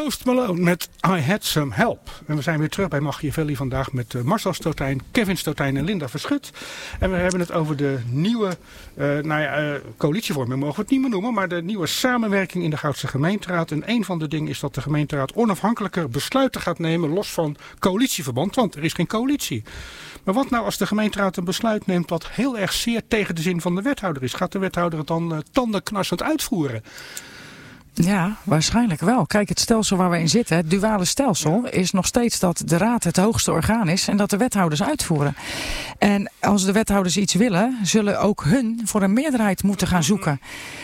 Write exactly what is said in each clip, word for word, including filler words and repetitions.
Post Malone met I Had Some Help. En we zijn weer terug bij Machiavelli vandaag met uh, Marcel Stotijn, Kevin Stotijn en Linda Verschut. En we hebben het over de nieuwe uh, nou ja, uh, coalitievorming, mogen we het niet meer noemen, maar de nieuwe samenwerking in de Goudse gemeenteraad. En een van de dingen is dat de gemeenteraad onafhankelijker besluiten gaat nemen los van coalitieverband, want er is geen coalitie. Maar wat nou als de gemeenteraad een besluit neemt wat heel erg zeer tegen de zin van de wethouder is? Gaat de wethouder het dan uh, tandenknarsend uitvoeren? Ja, waarschijnlijk wel. Kijk, het stelsel waar we in zitten, het duale stelsel, is nog steeds dat de raad het hoogste orgaan is en dat de wethouders uitvoeren. En als de wethouders iets willen, zullen ook hun voor een meerderheid moeten gaan zoeken.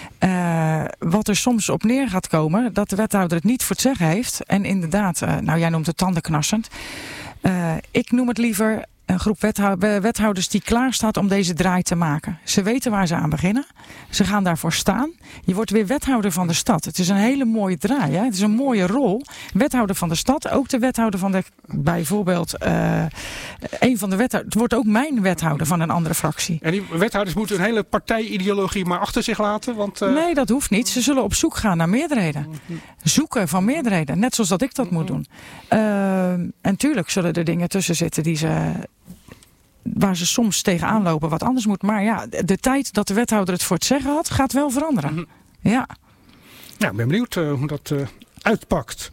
Uh, wat er soms op neer gaat komen, dat de wethouder het niet voor het zeggen heeft. En inderdaad, uh, nou jij noemt het tandenknarsend. Uh, ik noem het liever een groep wethouders die klaar staat om deze draai te maken. Ze weten waar ze aan beginnen. Ze gaan daarvoor staan. Je wordt weer wethouder van de stad. Het is een hele mooie draai. Hè? Het is een mooie rol. Wethouder van de stad. Ook de wethouder van de... Bijvoorbeeld... Uh, een van de wethouders... Het wordt ook mijn wethouder van een andere fractie. En die wethouders moeten een hele partijideologie maar achter zich laten? Want, uh... Nee, dat hoeft niet. Ze zullen op zoek gaan naar meerderheden. Zoeken van meerderheden. Net zoals dat ik dat moet doen. Uh, en tuurlijk zullen er dingen tussen zitten die ze... waar ze soms tegenaan lopen wat anders moet. Maar ja, de tijd dat de wethouder het voor het zeggen had, gaat wel veranderen. Mm-hmm. Ja. Ja, ik ben benieuwd uh, hoe dat uh, uitpakt.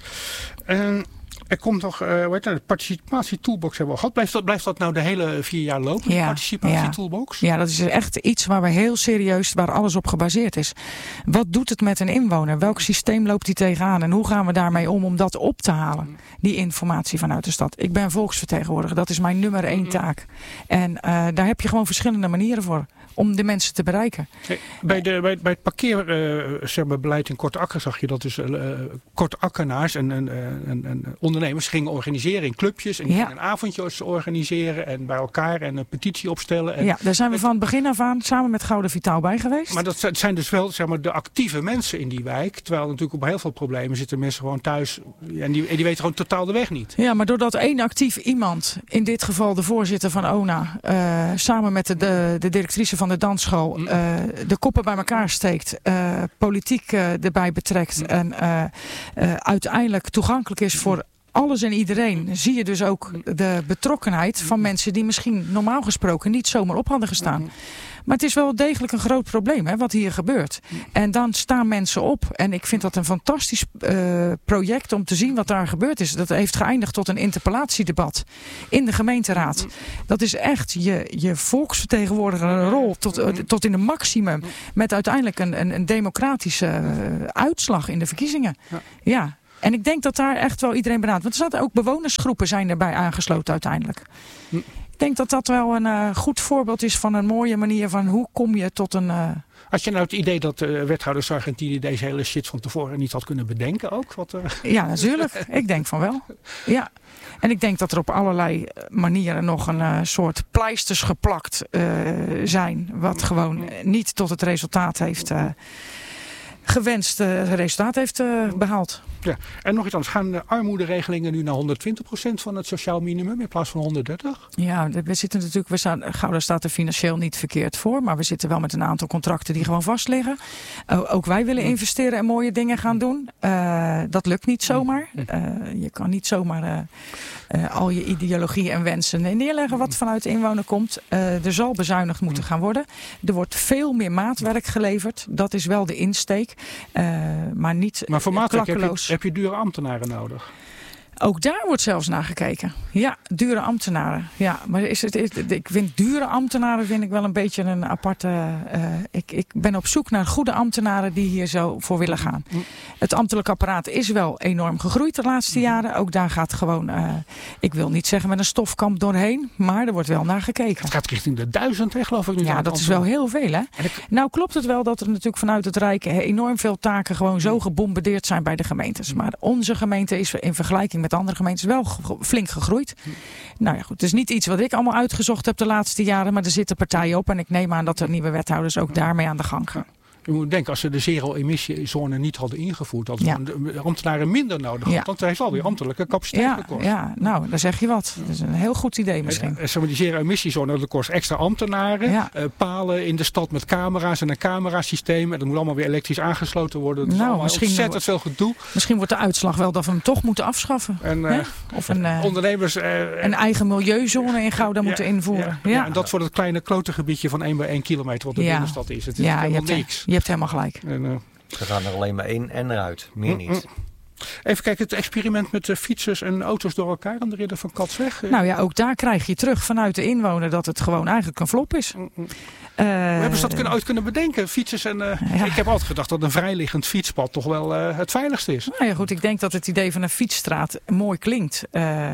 En er komt nog, uh, hoe heet dat, de participatietoolbox hebben we al gehad. Blijft dat, blijft dat nou de hele vier jaar lopen, ja, de participatietoolbox? Ja. ja, dat is echt iets waar we heel serieus, waar alles op gebaseerd is. Wat doet het met een inwoner? Welk systeem loopt die tegenaan? En hoe gaan we daarmee om om dat op te halen? Die informatie vanuit de stad. Ik ben volksvertegenwoordiger, dat is mijn nummer één taak. En uh, daar heb je gewoon verschillende manieren voor. Om de mensen te bereiken. Hey, bij, de, bij, bij het parkeerbeleid uh, in Korte Akker zag je dat dus uh, Korte Akkernaars en, en, en, en ondernemers gingen organiseren in clubjes. En die ja. gingen avondjes organiseren en bij elkaar en een petitie opstellen. En, ja, daar zijn we van het begin af aan samen met Gouden Vitaal bij geweest. Maar dat zijn dus wel zeg maar, de actieve mensen in die wijk. Terwijl natuurlijk op heel veel problemen zitten mensen gewoon thuis. En die, en die weten gewoon totaal de weg niet. Ja, maar doordat één actief iemand, in dit geval de voorzitter van O N A, uh, samen met de, de, de directrice van de dansschool uh, de koppen bij elkaar steekt, uh, politiek uh, erbij betrekt mm. en uh, uh, uiteindelijk toegankelijk is voor alles en iedereen, zie je dus ook de betrokkenheid van mensen die misschien normaal gesproken niet zomaar op hadden gestaan. Maar het is wel degelijk een groot probleem, hè, wat hier gebeurt. En dan staan mensen op. En ik vind dat een fantastisch uh, project om te zien wat daar gebeurd is. Dat heeft geëindigd tot een interpellatiedebat in de gemeenteraad. Dat is echt je, je volksvertegenwoordiger rol tot, uh, tot in de maximum. Met uiteindelijk een, een, een democratische uh, uitslag in de verkiezingen. Ja. En ik denk dat daar echt wel iedereen benadert. Want er zaten ook bewonersgroepen zijn erbij aangesloten uiteindelijk. Ik denk dat dat wel een uh, goed voorbeeld is van een mooie manier van hoe kom je tot een... Uh... Had je nou het idee dat uh, wethouder Sargentini deze hele shit van tevoren niet had kunnen bedenken ook? Wat, uh... Ja, natuurlijk. Ik denk van wel. Ja. En ik denk dat er op allerlei manieren nog een uh, soort pleisters geplakt uh, zijn. Wat gewoon niet tot het resultaat heeft... Uh, gewenst uh, resultaat heeft uh, behaald. Ja, en nog iets anders. Gaan de armoederegelingen nu naar honderdtwintig procent van het sociaal minimum in plaats van honderddertig? Ja, we zitten natuurlijk, we staan, Gouda staat er financieel niet verkeerd voor, maar we zitten wel met een aantal contracten die gewoon vast liggen. Uh, ook wij willen investeren en mooie dingen gaan doen. Uh, dat lukt niet zomaar. Uh, je kan niet zomaar uh, uh, al je ideologie en wensen neerleggen wat vanuit de inwoner komt. Uh, er zal bezuinigd moeten gaan worden. Er wordt veel meer maatwerk geleverd. Dat is wel de insteek. Uh, maar niet maar voor maatwerk heb klakkeloos. je, heb je dure ambtenaren nodig? Ook daar wordt zelfs naar gekeken. Ja, dure ambtenaren. Ja, maar is het, is, ik vind dure ambtenaren vind ik wel een beetje een aparte... Uh, ik, ik ben op zoek naar goede ambtenaren die hier zo voor willen gaan. Het ambtelijk apparaat is wel enorm gegroeid de laatste jaren. Ook daar gaat gewoon, uh, ik wil niet zeggen met een stofkamp doorheen, maar er wordt wel naar gekeken. Het gaat richting de duizend, hè, geloof ik. Nu ja, dat is wel heel veel, hè. Ik... Nou klopt het wel dat er natuurlijk vanuit het Rijk enorm veel taken gewoon zo gebombardeerd zijn bij de gemeentes. Maar onze gemeente is in vergelijking met andere gemeentes wel ge- flink gegroeid. Hm. Nou ja, goed. Het is niet iets wat ik allemaal uitgezocht heb de laatste jaren, maar er zitten partijen op en ik neem aan dat de nieuwe wethouders ook daarmee aan de gang gaan. Je moet denken, als ze de zero-emissiezone niet hadden ingevoerd, hadden Ja. de ambtenaren minder nodig. Ja. Want dat heeft alweer ambtelijke capaciteit Ja, gekost. ja, nou, daar zeg je wat. Dat is een heel goed idee misschien. En, en, zeg maar, die zero-emissiezone, dat kost extra ambtenaren. Ja. Uh, palen in de stad met camera's en een camerasysteem. En dat moet allemaal weer elektrisch aangesloten worden. Dat is Nou, allemaal misschien- ontzettend veel gedoe. Misschien wordt de uitslag wel dat we hem toch moeten afschaffen. En uh, Hè? Of een, uh, ondernemers... Uh, een eigen milieuzone in Gouda ja, moeten invoeren. Ja, Ja, ja, en dat voor het kleine klote gebiedje van één bij één kilometer wat de Ja. binnenstad is. Het is ja je, helemaal hebt, niks. je hebt helemaal gelijk. En, uh, Ze gaan er alleen maar in en eruit. Meer niet. Even kijken, het experiment met de fietsers en auto's door elkaar aan de ridder van Katsweg. Nou ja, ook daar krijg je terug vanuit de inwoner dat het gewoon eigenlijk een flop is. Mm, mm. Uh, Hoe hebben ze dat kunnen, ooit kunnen bedenken? Fietsers en, uh, Ja. Ik heb altijd gedacht dat een vrijliggend fietspad toch wel uh, het veiligste is. Nou ja, goed, ik denk dat het idee van een fietsstraat mooi klinkt. Uh,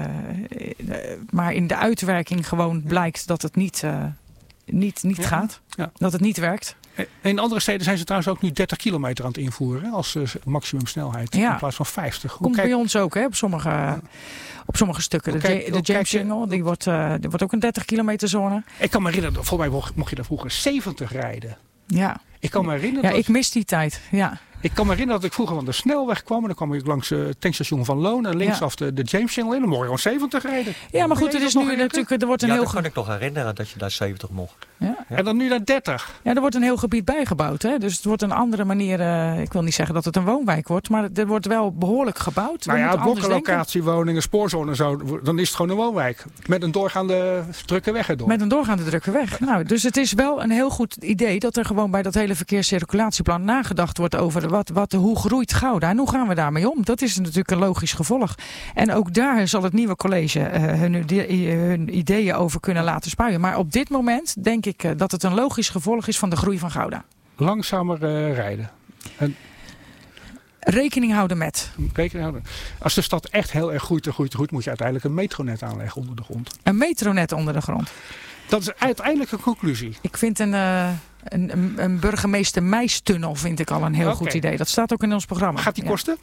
maar in de uitwerking gewoon blijkt dat het niet, uh, niet, niet Ja. gaat. Ja. Dat het niet werkt. In andere steden zijn ze trouwens ook nu dertig kilometer aan het invoeren. Hè, als uh, maximumsnelheid. Ja. In plaats van vijftig. Hoe Komt kijk... bij ons ook, hè, op sommige, uh, op sommige stukken. De, Hoe kijk- Ja- hoe de James kijk je- Single, die wordt, uh, die wordt ook een dertig kilometer zone. Ik kan me herinneren, volgens mij mocht- mocht je daar vroeger zeventig rijden. Ja, Ik kan me herinneren, ja dat, ik mis die tijd. Ja. ik kan me herinneren dat ik vroeger van de snelweg kwam. En dan kwam ik langs het tankstation van Loon. En linksaf de, de James Channel in. Dan mocht je gewoon zeventig rijden. ja, maar goed, Ben je het is dat nu nog natuurlijk, er wordt een Ja, heel dat ge- kan ik nog herinneren dat je daar zeventig mocht. ja. En dan nu naar dertig. Ja, er wordt een heel gebied bijgebouwd. Hè? Dus het wordt een andere manier. Uh, ik wil niet zeggen dat het een woonwijk wordt, maar er wordt wel behoorlijk gebouwd. Nou We ja, moeten anders denken. blokkenlocatiewoningen, spoorzone en zo. Dan is het gewoon een woonwijk. Met een doorgaande drukke weg erdoor. Met een doorgaande drukke weg. Nou, dus het is wel een heel goed idee dat er gewoon bij dat hele verkeerscirculatieplan nagedacht wordt over wat, wat, hoe groeit Gouda en hoe gaan we daarmee om. Dat is natuurlijk een logisch gevolg. En ook daar zal het nieuwe college uh, hun, hun ideeën over kunnen laten spuien. Maar op dit moment denk ik uh, dat het een logisch gevolg is van de groei van Gouda. Langzamer uh, rijden. En Rekening houden met. rekening houden. Als de stad echt heel erg groeit en groeit en groeit, moet je uiteindelijk een metronet aanleggen onder de grond. Een metronet onder de grond. Dat is uiteindelijk een conclusie. Ik vind een, uh, een, een, een burgemeester Meistunnel vind ik al een heel Oké. goed idee. Dat staat ook in ons programma. Gaat die Ja. kosten?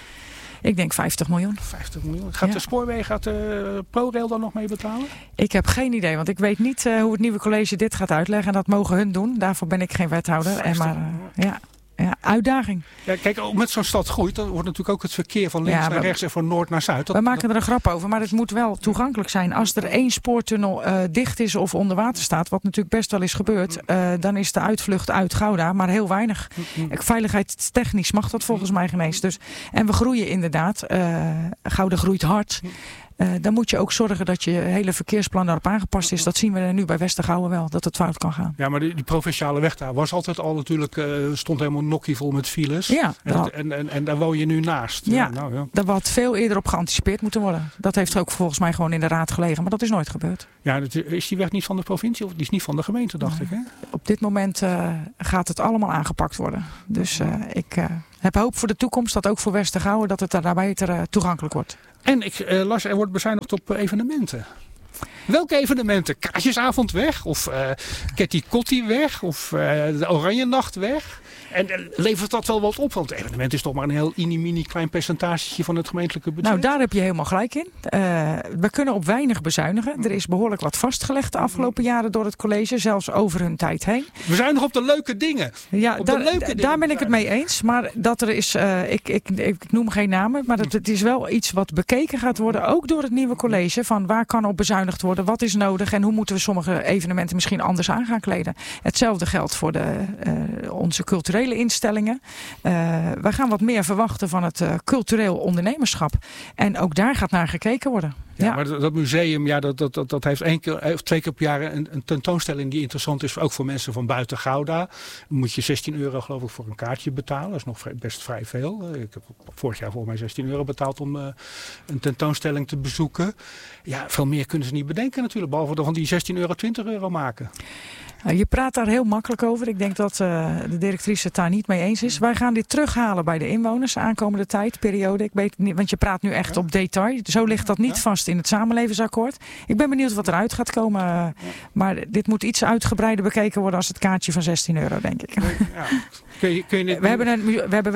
Ik denk vijftig miljoen. vijftig miljoen. Gaat Ja. de spoorwegen, gaat de ProRail dan nog mee betalen? Ik heb geen idee, want ik weet niet uh, hoe het nieuwe college dit gaat uitleggen. En dat mogen hun doen. Daarvoor ben ik geen wethouder. En maar, uh, ja, ja, uitdaging. Ja, kijk, met zo'n stad groeit, dan wordt natuurlijk ook het verkeer van links Ja, naar we- rechts en van noord naar zuid. Dat, We maken er een grap over, maar het moet wel toegankelijk zijn. Als er één spoortunnel uh, dicht is of onder water staat, wat natuurlijk best wel is gebeurd, uh, dan is de uitvlucht uit Gouda maar heel weinig. dat- Veiligheidstechnisch mag dat volgens mij geen eens. Dus, en we groeien inderdaad. Uh, Gouda groeit hard. Uh, dan moet je ook zorgen dat je hele verkeersplan daarop aangepast is. Dat zien we nu bij Westergouwen wel, dat het fout kan gaan. Ja, maar die, die provinciale weg daar was altijd al natuurlijk, uh, stond helemaal nokkievol met files. Ja, En, dat, en, en, en daar woon je nu naast. Ja. nou, ja. daar had veel eerder op geanticipeerd moeten worden. Dat heeft ook volgens mij gewoon in de raad gelegen. Maar dat is nooit gebeurd. Ja, dat- is die weg niet van de provincie of die is niet van de gemeente, dacht ik. Hè? Op dit moment uh, gaat het allemaal aangepakt worden. Dus uh, ik uh, heb hoop voor de toekomst, dat ook voor Westergouwen, dat het daar beter uh, toegankelijk wordt. En ik uh, las, er wordt bezuinigd op uh, evenementen. Welke evenementen? Kaasjesavond weg? Of uh, Ketty Kotti weg? Of uh, de Oranje Nacht weg? En uh, levert dat wel wat op? Want het evenement is toch maar een heel mini-mini klein percentage van het gemeentelijke budget. Nou, daar heb je helemaal gelijk in. Uh, we kunnen op weinig bezuinigen. Er is behoorlijk wat vastgelegd de afgelopen jaren door het college. Zelfs over hun tijd heen. We zijn nog op de leuke dingen. Ja, Op de daar, leuke dingen daar ben ik het mee eens. Maar dat er is, uh, ik, ik, ik noem geen namen, maar het, het is wel iets wat bekeken gaat worden. Ook door het nieuwe college. Van waar kan op bezuinigd worden? Wat is nodig? En hoe moeten we sommige evenementen misschien anders aan gaan kleden? Hetzelfde geldt voor de, uh, onze culturele instellingen. Uh, wij gaan wat meer verwachten van het uh, cultureel ondernemerschap. En ook daar gaat naar gekeken worden. Ja, Ja. maar dat, dat museum, ja, dat, dat, dat, dat heeft één keer of twee keer per jaar een, een tentoonstelling die interessant is, ook voor mensen van buiten Gouda. Dan moet je zestien euro geloof ik voor een kaartje betalen. Dat is nog vrij, best vrij veel. Ik heb vorig jaar volgens mij zestien euro betaald om uh, een tentoonstelling te bezoeken. Ja, veel meer kunnen ze niet bedenken natuurlijk, behalve dan van die zestien euro twintig euro maken. Je praat daar heel makkelijk over. Ik denk dat uh, de directrice het daar niet mee eens is. Wij gaan dit terughalen bij de inwoners aankomende tijd, periode. Ik weet niet, want je praat nu echt op detail. Zo ligt dat niet vast in het samenlevensakkoord. Ik ben benieuwd wat eruit gaat komen. Uh, maar dit moet iets uitgebreider bekeken worden als het kaartje van zestien euro, denk ik. Ja. Kun je, kun je dit... We hebben, een, we hebben wel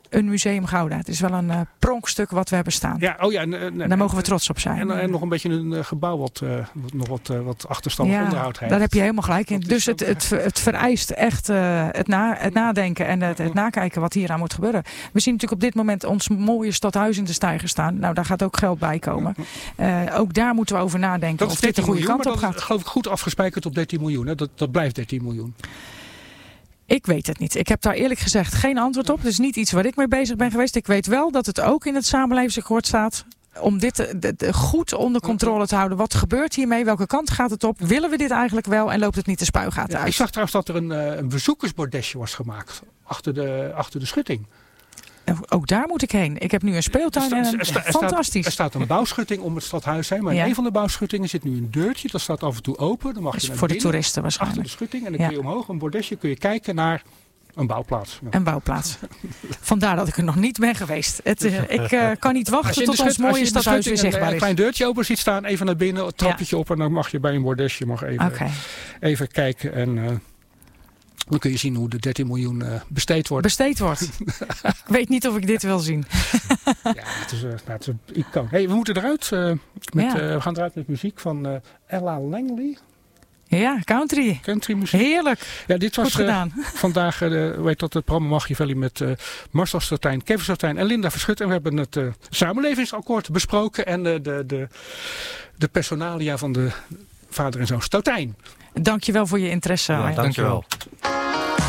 een museum Gouda. Het is wel een uh, pronkstuk wat we hebben staan. Ja, oh ja, en, en, en daar mogen we trots op zijn. En, en nog een beetje een uh, gebouw wat, uh, wat nog wat, uh, wat achterstandig ja, onderhoud heeft. Daar heb je helemaal gelijk in. Dus het, het, het vereist echt uh, het, na, het nadenken en het, het nakijken wat hier aan moet gebeuren. We zien natuurlijk op dit moment ons mooie stadhuis in de steiger staan. Nou, daar gaat ook geld bij komen. Uh, ook daar moeten we over nadenken dat of dit de goede miljoen, kant op dat gaat. is, geloof ik goed afgespijkerd op dertien miljoen. Hè? Dat, dat blijft dertien miljoen. Ik weet het niet. Ik heb daar eerlijk gezegd geen antwoord op. Het is niet iets waar ik mee bezig ben geweest. Ik weet wel dat het ook in het samenlevingsakkoord staat om dit de, de, goed onder controle te houden. Wat gebeurt hiermee? Welke kant gaat het op? Willen we dit eigenlijk wel? En loopt het niet de spuigaten ja, uit? Ik zag trouwens dat er een, een bezoekersbordesje was gemaakt achter de, achter de schutting. Ook daar moet ik heen. Ik heb nu een speeltuin en een, er sta, er fantastisch. Staat, er staat een bouwschutting om het stadhuis heen. Maar ja. in een van de bouwschuttingen zit nu een deurtje. Dat staat af en toe open. Dan mag dat is je voor de binnen, toeristen waarschijnlijk. Achter de schutting. En dan ja. kun je omhoog een bordesje kun je kijken naar een bouwplaats. Ja. Een bouwplaats. Vandaar dat ik er nog niet ben geweest. Het, uh, ik uh, kan niet wachten tot ons mooie stadhuis weer zichtbaar is. Een klein deurtje open ziet staan. Even naar binnen. Een trappetje ja. op. En dan mag je bij een bordesje mag even, okay. even kijken. En uh, dan kun je zien hoe de dertien miljoen uh, besteed wordt. Besteed wordt. Ik weet niet of ik dit wil zien. Ja, het is, uh, nou, het is een icoon. Hey, we moeten eruit. Uh, met, ja. uh, we gaan eruit met muziek van uh, Ella Langley. Ja, country. Country muziek. Heerlijk. Ja, dit was Goed gedaan. Uh, vandaag, uh, weet dat het programma Machiavelli met uh, Marcel Stotijn, Kevin Stotijn en Linda Verschut. En we hebben het uh, samenlevingsakkoord besproken en uh, de, de, de personalia van de vader en zoon Stotijn. Dankjewel voor je interesse. Ja, dankjewel.